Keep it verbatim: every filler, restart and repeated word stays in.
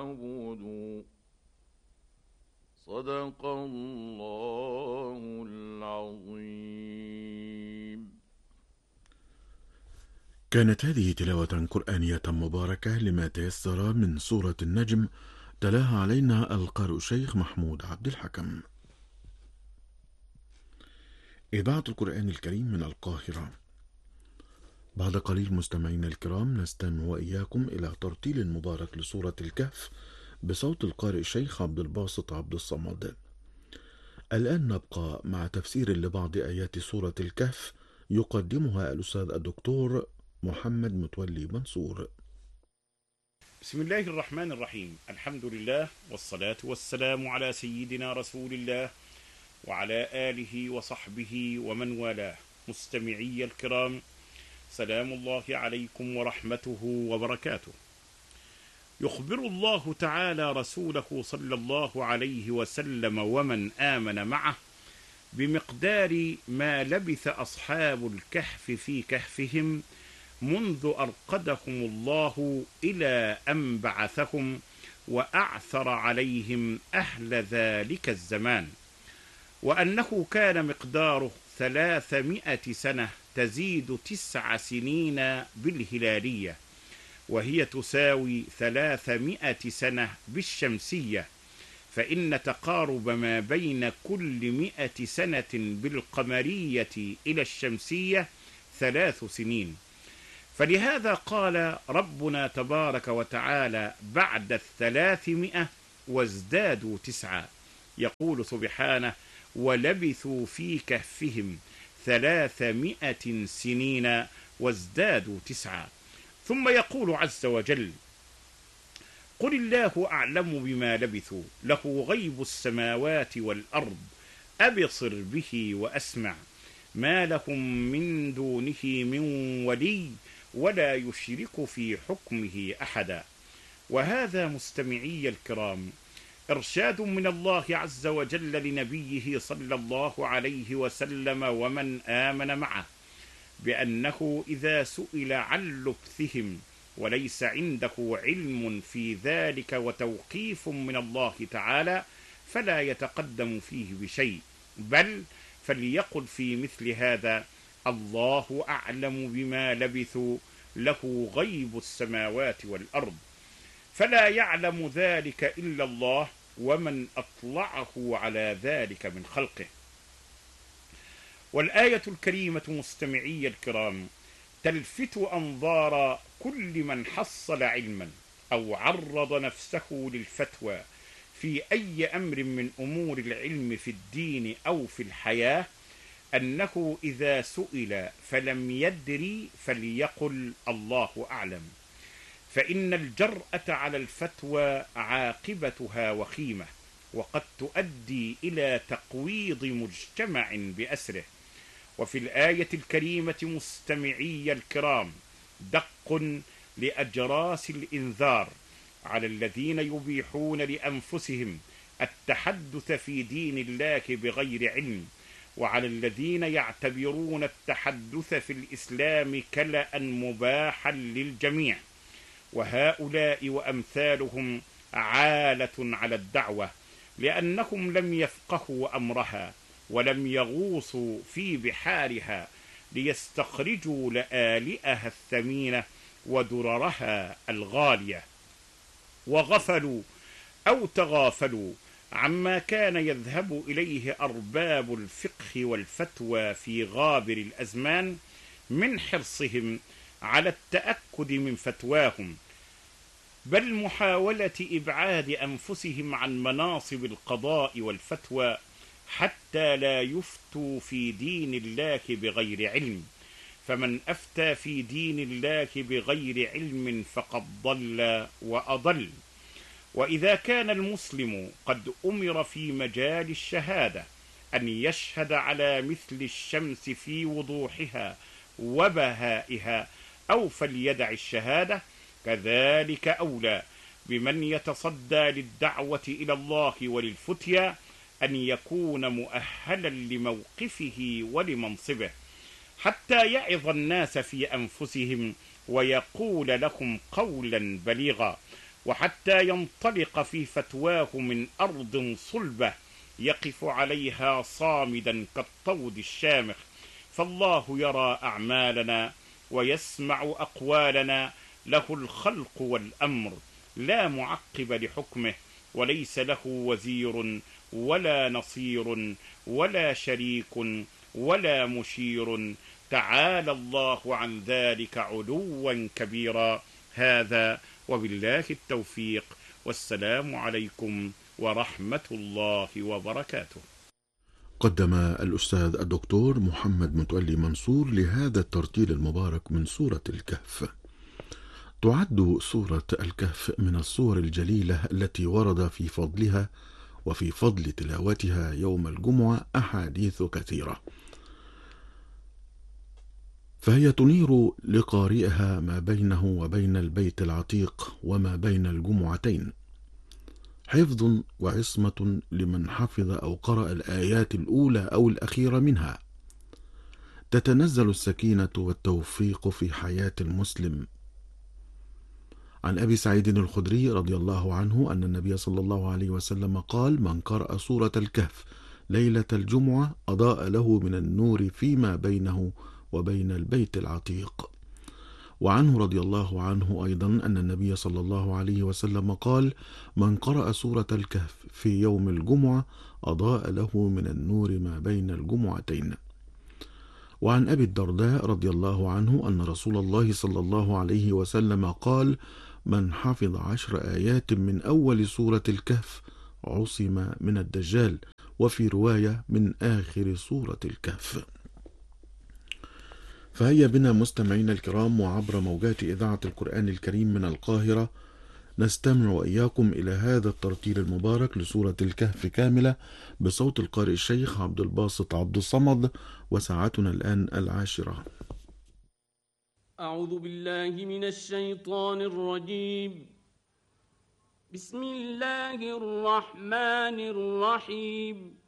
فاعبدوا صدق الله العظيم. كانت هذه تلاوة قرآنية مباركة لما تيسر من سورة النجم، تلاها علينا القارئ الشيخ محمود عبد الحكم. إذاعة القرآن الكريم من القاهرة. بعد قليل مستمعينا الكرام نستمع وإياكم إلى ترتيل مبارك لسورة الكهف بصوت القارئ الشيخ عبد الباسط عبد الصمد. الآن نبقى مع تفسير لبعض آيات سورة الكهف يقدمها الأستاذ الدكتور محمد متولي منصور. بسم الله الرحمن الرحيم. الحمد لله والصلاة والسلام على سيدنا رسول الله وعلى آله وصحبه ومن والاه. مستمعي الكرام، سلام الله عليكم ورحمته وبركاته. يخبر الله تعالى رسوله صلى الله عليه وسلم ومن آمن معه بمقدار ما لبث أصحاب الكهف في كهفهم منذ أرقدهم الله إلى أن بعثهم وأعثر عليهم أهل ذلك الزمان، وأنه كان مقداره ثلاثمائة سنة تزيد تسع سنين بالهلالية، وهي تساوي ثلاثمائة سنة بالشمسية، فإن تقارب ما بين كل مئة سنة بالقمرية إلى الشمسية ثلاث سنين. فلهذا قال ربنا تبارك وتعالى بعد الثلاثمائة وازدادوا تسعة، يقول سبحانه: ولبثوا في كهفهم ثلاثمائة سنين وازدادوا تسعة. ثم يقول عز وجل: قل الله أعلم بما لبثوا له غيب السماوات والأرض أبصر به وأسمع ما لهم من دونه من ولي ولا يشرك في حكمه أحدا. وهذا مستمعي الكرام إرشاد من الله عز وجل لنبيه صلى الله عليه وسلم ومن آمن معه بأنه إذا سئل عن لبثهم وليس عنده علم في ذلك وتوقيف من الله تعالى فلا يتقدم فيه بشيء، بل فليقل في مثل هذا: الله أعلم بما لبثوا له غيب السماوات والأرض، فلا يعلم ذلك إلا الله ومن أطلعه على ذلك من خلقه. والآية الكريمة مستمعي الكرام تلفت أنظار كل من حصل علما أو عرض نفسه للفتوى في أي أمر من أمور العلم في الدين أو في الحياة أنه إذا سئل فلم يدري فليقل الله أعلم، فإن الجرأة على الفتوى عاقبتها وخيمة، وقد تؤدي إلى تقويض مجتمع بأسره. وفي الآية الكريمة مستمعي الكرام دق لأجراس الإنذار على الذين يبيحون لأنفسهم التحدث في دين الله بغير علم، وعلى الذين يعتبرون التحدث في الإسلام كلأ مباحا للجميع. وهؤلاء وأمثالهم عالة على الدعوة، لأنهم لم يفقهوا أمرها ولم يغوصوا في بحارها ليستخرجوا لآلئها الثمينة ودررها الغالية، وغفلوا أو تغافلوا عما كان يذهب إليه أرباب الفقه والفتوى في غابر الأزمان من حرصهم على التأكد من فتواهم، بل محاولة إبعاد أنفسهم عن مناصب القضاء والفتوى حتى لا يفتوا في دين الله بغير علم. فمن أفتى في دين الله بغير علم فقد ضل وأضل. وإذا كان المسلم قد أمر في مجال الشهادة أن يشهد على مثل الشمس في وضوحها وبهائها أو فليدع الشهادة، كذلك أولى بمن يتصدى للدعوة إلى الله وللفتيا أن يكون مؤهلا لموقفه ولمنصبه، حتى يعظ الناس في أنفسهم ويقول لهم قولا بليغا، وحتى ينطلق في فتواه من أرض صلبة يقف عليها صامدا كالطود الشامخ. فالله يرى أعمالنا ويسمع أقوالنا، له الخلق والأمر، لا معقب لحكمه، وليس له وزير ولا نصير ولا شريك ولا مشير، تعالى الله عن ذلك علوا كبيرا. هذا وبالله التوفيق، والسلام عليكم ورحمة الله وبركاته. قدم الأستاذ الدكتور محمد متولي منصور لهذا الترتيل المبارك من سورة الكهف. تعد سورة الكهف من الصور الجليلة التي ورد في فضلها وفي فضل تلاوتها يوم الجمعة أحاديث كثيرة، فهي تنير لقارئها ما بينه وبين البيت العتيق وما بين الجمعتين، حفظ وعصمة لمن حفظ أو قرأ الآيات الأولى أو الأخيرة منها. تتنزل السكينة والتوفيق في حياة المسلم. عن أبي سعيد الخدري رضي الله عنه أن النبي صلى الله عليه وسلم قال: من قرأ سورة الكهف ليلة الجمعة أضاء له من النور فيما بينه وبين البيت العتيق. وعنه رضي الله عنه أيضا أن النبي صلى الله عليه وسلم قال: من قرأ سورة الكهف في يوم الجمعة أضاء له من النور ما بين الجمعتين. وعن أبي الدرداء رضي الله عنه أن رسول الله صلى الله عليه وسلم قال: من حفظ عشر آيات من أول سورة الكهف عصم من الدجال، وفي رواية من آخر سورة الكهف. فهيا بنا مستمعينا الكرام، وعبر موجات إذاعة القرآن الكريم من القاهرة نستمع وإياكم إلى هذا الترتيل المبارك لسورة الكهف كاملة بصوت القارئ الشيخ عبد الباسط عبد الصمد، وساعتنا الآن العاشرة. أعوذ بالله من الشيطان الرجيم. بسم الله الرحمن الرحيم.